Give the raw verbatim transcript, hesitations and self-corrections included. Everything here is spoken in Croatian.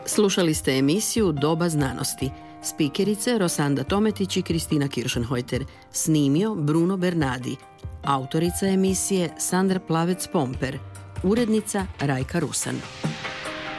Slušali ste emisiju Doba znanosti. Spikerice Rosanda Tometić i Kristina Kiršenhojter. Snimio Bruno Bernadi. Autorica emisije Sandra Plavec-Pomper. Urednica Rajka Rusan.